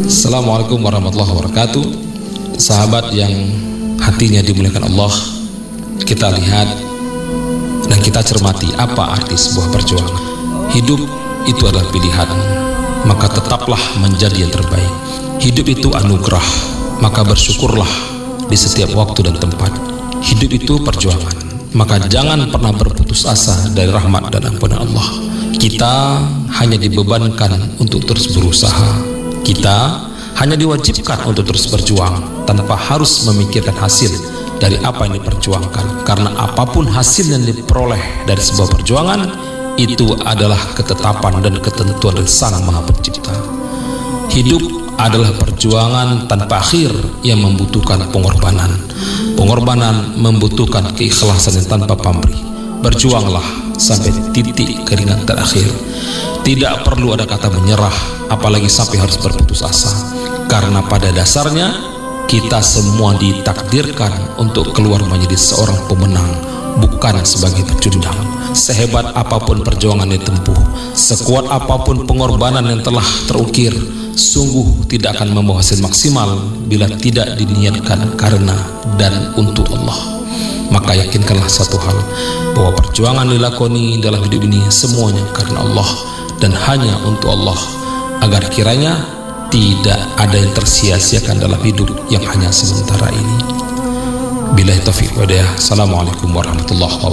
Assalamualaikum warahmatullahi wabarakatuh. Sahabat yang hatinya dimuliakan Allah, kita lihat dan kita cermati apa arti sebuah perjuangan. Hidup itu adalah pilihan, maka tetaplah menjadi yang terbaik. Hidup itu anugerah, maka bersyukurlah di setiap waktu dan tempat. Hidup itu perjuangan, maka jangan pernah berputus asa dari rahmat dan ampunan Allah. Kita hanya dibebankan untuk terus berusaha. Kita hanya diwajibkan untuk terus berjuang tanpa harus memikirkan hasil dari apa yang diperjuangkan. Karena apapun hasil yang diperoleh dari sebuah perjuangan, itu adalah ketetapan dan ketentuan dari Sang Maha Pencipta. Hidup adalah perjuangan tanpa akhir yang membutuhkan pengorbanan. Pengorbanan membutuhkan keikhlasan yang tanpa pamrih. Berjuanglah sampai titik keringat terakhir. Tidak perlu ada kata menyerah, apalagi sampai harus berputus asa. Karena pada dasarnya kita semua ditakdirkan untuk keluar menjadi seorang pemenang, bukan sebagai pecundang. Sehebat apapun perjuangan yang ditempuh, sekuat apapun pengorbanan yang telah terukir, sungguh tidak akan membawa hasil maksimal bila tidak diniatkan karena dan untuk Allah. Maka yakinkanlah satu hal, bahwa perjuangan dilakoni dalam hidup ini semuanya karena Allah dan hanya untuk Allah, agar kiranya tidak ada yang tersia-siakan dalam hidup yang hanya sementara ini. Billahi taufiq wa hidayah. Assalamualaikum warahmatullahi wabarakatuh.